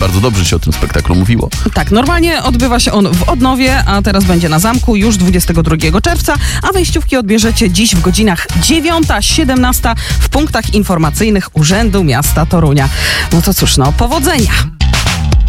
bardzo dobrze się o tym spektaklu mówiło. Tak, normalnie odbywa się on w Odnowie, a teraz będzie na Zamku już 22 czerwca, a wejściówki odbierzecie dziś w godzinach 9-17 w punktach informacyjnych Urzędu Miasta Torunia. No to cóż, powodzenia!